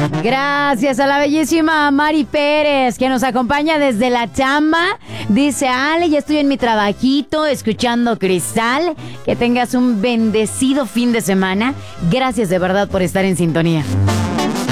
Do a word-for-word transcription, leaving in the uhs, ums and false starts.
Gracias a la bellísima Mari Pérez, que nos acompaña desde la chamba. Dice, Ale, ya estoy en mi trabajito, escuchando Cristal. Que tengas un bendecido fin de semana. Gracias de verdad por estar en sintonía.